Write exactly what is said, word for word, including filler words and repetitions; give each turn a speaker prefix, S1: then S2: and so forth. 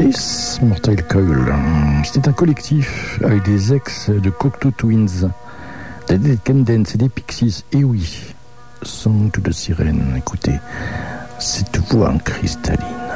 S1: This Mortal Coil, c'était un collectif avec des ex de Cocteau Twins, des Dead Kennedys et des Pixies, et oui, Song to the Siren, écoutez, cette voix en cristalline.